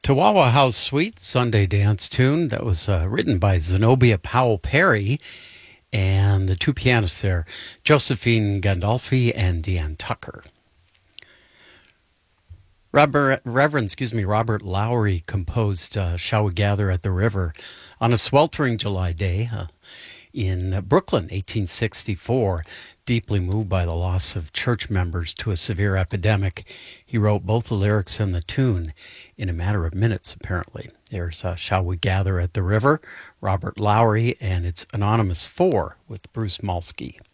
Chihuahua House Suite Sunday dance tune that was written by Zenobia Powell Perry and the two pianists there, Josephine Gandolfi and Deanne Tucker. Robert Lowry composed Shall We Gather at the River on a sweltering July day in Brooklyn, 1864. Deeply moved by the loss of church members to a severe epidemic, he wrote both the lyrics and the tune in a matter of minutes, apparently. There's Shall We Gather at the River, Robert Lowry, and it's Anonymous 4 with Bruce Molsky.